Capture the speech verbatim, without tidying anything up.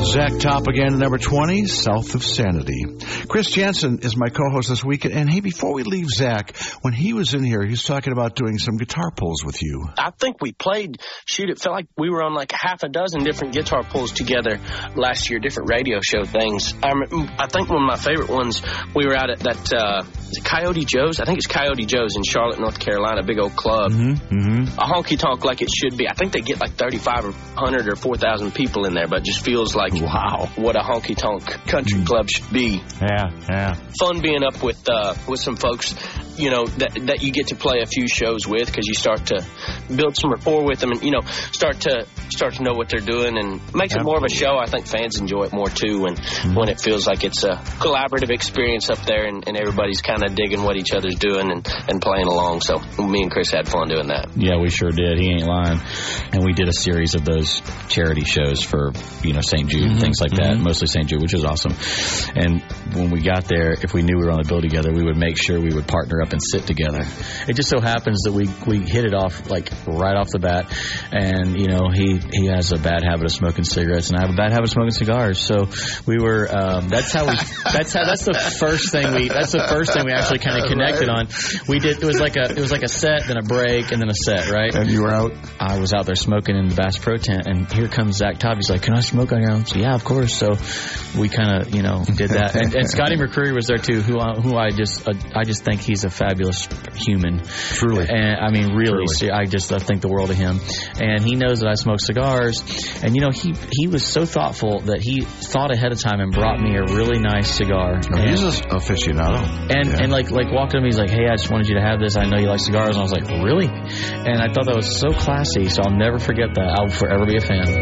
Zach Top again, number twenty, South of Sanity. Chris Jansen is my co-host this week. And hey, before we leave Zach, when he was in here, he was talking about doing some guitar pulls with you. I think we played, shoot, it felt like we were on like half a dozen different guitar pulls together last year, different radio show things. I, I think one of my favorite ones, we were out at that, uh, is it Coyote Joe's? I think it's Coyote Joe's in Charlotte, North Carolina, big old club. Mm-hmm, mm-hmm. A honky-tonk like it should be. I think they get like thirty-five hundred or four thousand people in there, but it just feels like wow, what a honky-tonk country mm. club should be. Yeah, yeah. Fun being up with uh, with some folks, you know, that that you get to play a few shows with, because you start to build some rapport with them and, you know, start to start to know what they're doing, and makes it more of a show. I think fans enjoy it more, too, when, mm-hmm. when it feels like it's a collaborative experience up there and, and everybody's kind of digging what each other's doing and, and playing along. So me and Chris had fun doing that. Yeah, we sure did. He ain't lying. And we did a series of those charity shows for, you know, Saint Jude, mm-hmm. things like that, mm-hmm. mostly Saint Jude, which was awesome. And when we got there, if we knew we were on the bill together, we would make sure we would partner up and sit together. It just so happens that we, we hit it off, like, right off the bat. And, you know, he, he has a bad habit of smoking cigarettes, and I have a bad habit of smoking cigars. So we were, um, that's how we, that's how, that's the first thing we, that's the first thing we actually kind of connected on. We did, it was like a, it was like a set, then a break, and then a set, right? And you were out? I was out there smoking in the Bass Pro tent, and here comes Zach Todd. He's like, can I smoke on your own? So, yeah, of course. So we kind of, you know, did that. And, and Scotty McCreery was there too, who, who I just, uh, I just think he's a fabulous human. Truly. And I mean, really, Truly. I just I think the world of him. And he knows that I smoke cigars. And, you know, he he was so thoughtful that he thought ahead of time and brought me a really nice cigar. No, and, he's an aficionado. And, yeah. and like, like walked up to me, he's like, hey, I just wanted you to have this. I know you like cigars. And I was like, really? And I thought that was so classy, so I'll never forget that. I'll forever be a fan.